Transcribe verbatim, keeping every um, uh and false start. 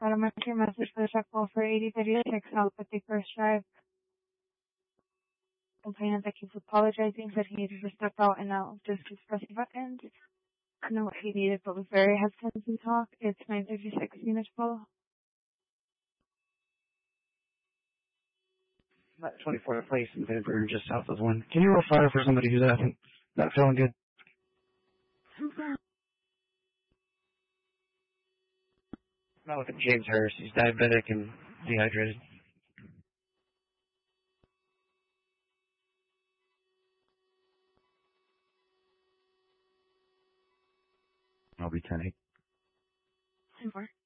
Elementary message for the truck call for eighty thirty-six South fifty-first Drive. Complainant that keeps apologizing, said he needed to step out and now just keeps pressing buttons. I know what he needed, but was very hesitant to talk. It's nine thirty-six municipal. That twenty-fourth place in Vancouver, just south of one. Can you roll fire for somebody who's uh, not feeling good? Now look at James Harris. He's diabetic and dehydrated. I'll be ten eight. ten four.